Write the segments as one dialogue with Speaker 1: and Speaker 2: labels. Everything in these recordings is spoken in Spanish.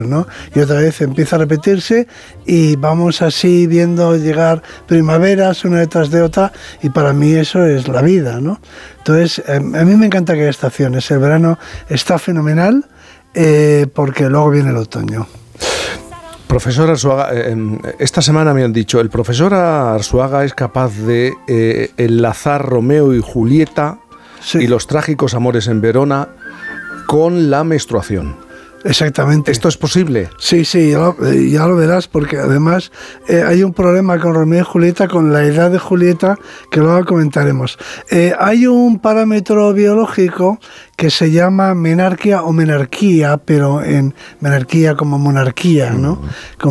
Speaker 1: ¿no? Y otra vez empieza a repetirse y vamos así viendo llegar primaveras una detrás de otra, y para mí eso es la vida, ¿no? Entonces, a mí me encanta que haya estaciones. El verano está fenomenal porque luego viene el otoño.
Speaker 2: Profesor Arzuaga, esta semana me han dicho, el profesor Arzuaga es capaz de enlazar Romeo y Julieta y los trágicos amores en Verona con la menstruación.
Speaker 1: Exactamente.
Speaker 2: ¿Esto es posible?
Speaker 1: Sí, ya lo verás, porque además hay un problema con Romeo y Julieta, con la edad de Julieta, que luego comentaremos. Hay un parámetro biológico que se llama menarquia o menarquía, pero en menarquía como monarquía, ¿no?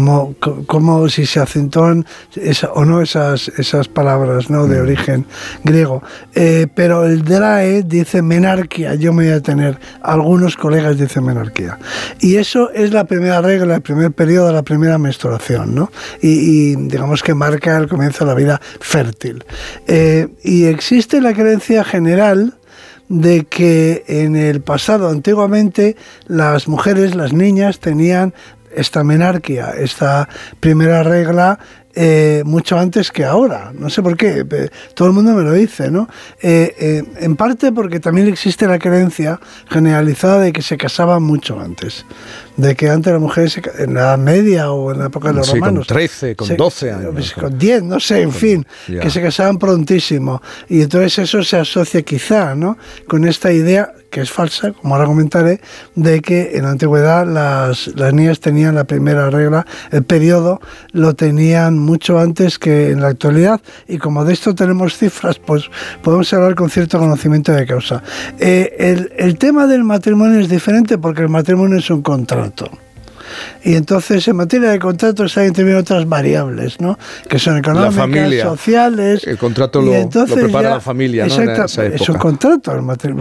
Speaker 1: Como si se acentúan o no esas palabras, ¿no? De origen griego. Pero el DRAE dice menarquia, yo me voy a tener, algunos colegas dicen menarquía. Y eso es la primera regla, el primer periodo, la primera menstruación, ¿no? Y digamos que marca el comienzo de la vida fértil. Y existe la creencia general de que en el pasado, antiguamente, las mujeres, las niñas, tenían esta menarquia, esta primera regla, mucho antes que ahora. No sé por qué, todo el mundo me lo dice, ¿no? En parte porque también existe la creencia generalizada de que se casaban mucho antes, de que antes las mujeres en la Edad Media o en la época de los romanos,
Speaker 2: con 13, con 12 años,
Speaker 1: con 10, no sé, en fin, que se casaban prontísimo, y entonces eso se asocia quizá, ¿no?, con esta idea, que es falsa, como ahora comentaré, de que en la antigüedad las niñas tenían la primera regla, el periodo lo tenían mucho antes que en la actualidad, y como de esto tenemos cifras, pues podemos hablar con cierto conocimiento de causa. El tema del matrimonio es diferente porque el matrimonio es un contrato. Y entonces en materia de contratos hay también otras variables, ¿no?, que son económicas,
Speaker 2: la familia,
Speaker 1: sociales.
Speaker 2: El contrato lo prepara la familia, ¿no?
Speaker 1: Exacto,
Speaker 2: en esa época.
Speaker 1: es un contrato.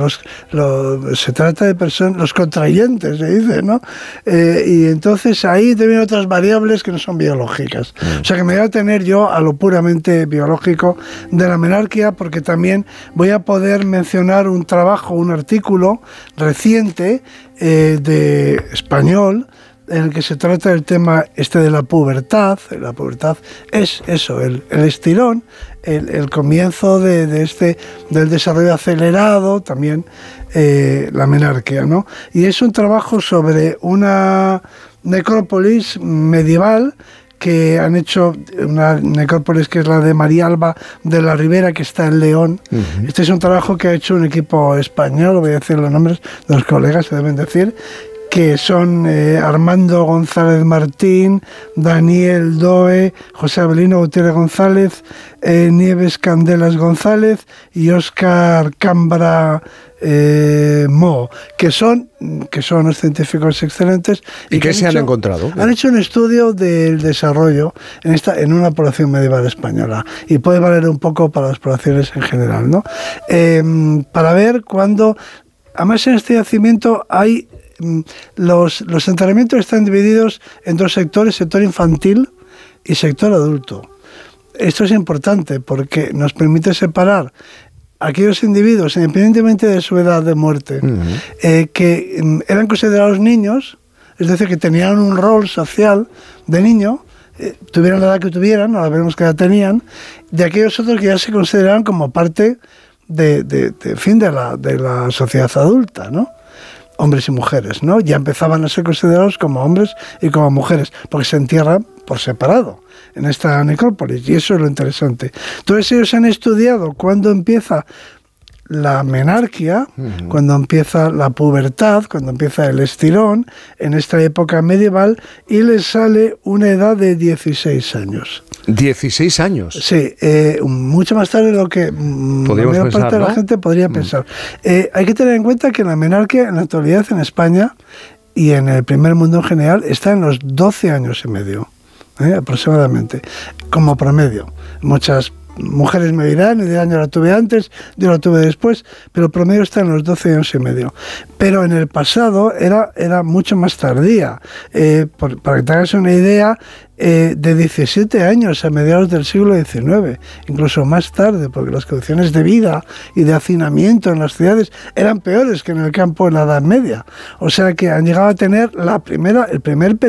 Speaker 1: Se trata de personas, los contrayentes, se dice, ¿no? Y entonces ahí también otras variables que no son biológicas. O sea que me voy a tener yo a lo puramente biológico de la menarquia, porque también voy a poder mencionar un trabajo, un artículo reciente de español, en el que se trata el tema de la pubertad. La pubertad es eso, el estirón, el comienzo del desarrollo acelerado, también la menarquia, ¿no? Y es un trabajo sobre una necrópolis medieval que han hecho, una necrópolis que es la de María Alba de la Ribera, que está en León. Este es un trabajo que ha hecho un equipo español, voy a decir los nombres de los colegas, se deben decir, que son Armando González Martín, Daniel Doe, José Abelino Gutiérrez González, Nieves Candelas González y Óscar Cambra Mo, que son unos científicos excelentes.
Speaker 2: ¿Y qué se han encontrado?
Speaker 1: Han hecho un estudio del desarrollo en una población medieval española, y puede valer un poco para las poblaciones en general, ¿no? Para ver cuándo, además en este yacimiento hay los enterramientos están divididos en dos sectores, sector infantil y sector adulto. Esto es importante porque nos permite separar aquellos individuos, independientemente de su edad de muerte, que eran considerados niños, es decir, que tenían un rol social de niño, tuvieran la edad que tuvieran, ahora veremos qué edad tenían, de aquellos otros que ya se consideraban como parte de la sociedad adulta, ¿no? Hombres y mujeres, ¿no? Ya empezaban a ser considerados como hombres y como mujeres, porque se entierran por separado en esta necrópolis, y eso es lo interesante. Entonces ellos han estudiado cuándo empieza la menarquia, cuando empieza la pubertad, cuando empieza el estirón, en esta época medieval, y les sale una edad de 16 años.
Speaker 2: ¿16 años?
Speaker 1: Sí, mucho más tarde de lo que la mayor parte de la gente podría pensar. Hay que tener en cuenta que la menarquia en la actualidad en España y en el primer mundo en general está en los 12 años y medio, aproximadamente, como promedio. Muchas mujeres me dirán, y dirán, yo la tuve antes, yo la tuve después, pero el promedio está en los 12 años y medio. Pero en el pasado era mucho más tardía. Para que te hagas una idea, de 17 años a mediados del siglo XIX, incluso más tarde, porque las condiciones de vida y de hacinamiento en las ciudades eran peores que en el campo en la Edad Media. O sea que han llegado a tener el primer